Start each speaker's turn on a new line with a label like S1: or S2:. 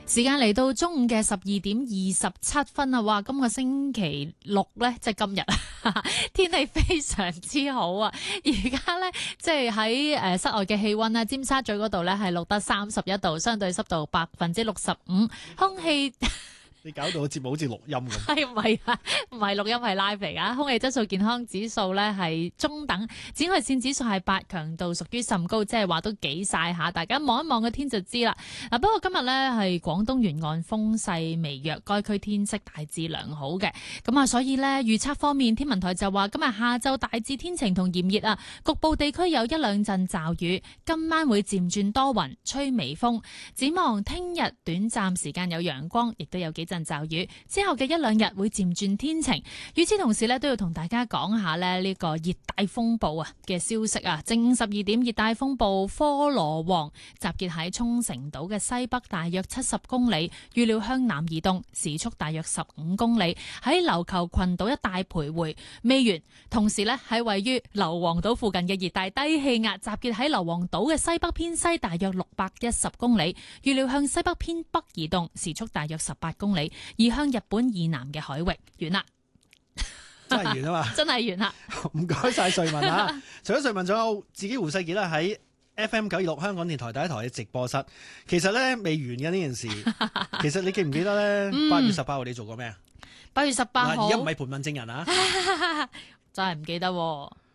S1: 時間嚟到中午嘅12:27啊！哇，今個星期六咧，即係今日啊，天氣非常之好啊！而家咧，即係喺室外嘅氣溫咧，尖沙咀嗰度咧係錄得31度，相對濕度65%，空氣。
S2: 你搞到個節目好似錄音咁，
S1: 係唔係啊？唔係錄音，係 live 嚟噶。空氣質素健康指數咧係中等，紫外線指數係8，強度屬於甚高，即係話都幾曬下。大家望一望個天就知啦。嗱，不過今日咧係廣東沿岸風勢微弱，該區天色大致良好嘅。咁啊，所以咧預測方面，天文台就話今日下晝大致天晴同炎熱啊，局部地區有一兩陣驟雨，今晚會漸轉多雲，吹微風。展望聽日短暫時間有陽光，亦都有幾陣驟雨，之後嘅一兩日會漸轉天晴。與此同時咧，都要同大家講下咧呢個熱帶風暴啊嘅消息啊。正午12點，熱帶風暴科羅旺集結喺沖繩島嘅西北大約70公里，預料向南移動，時速大約15公里，喺琉球群島一帶徘徊。未完，同時咧喺位於硫磺島附近嘅熱帶低氣壓集結喺硫磺島嘅西北偏西大約610公里，預料向西北偏北移動，時速大約18公里，移向日本以南嘅海域。完啦，
S2: 真係完啊嘛！
S1: 真係完啦。
S2: 唔該晒瑞文啊！除咗瑞文，仲有自己胡世傑啦，喺 FM926香港電台第一台嘅直播室。其實咧未完嘅呢件事，其實你記唔記得咧？8月18號你做過咩啊？
S1: 8月18號，
S2: 而家唔係盤問證人啊！
S1: 真係唔記得喎。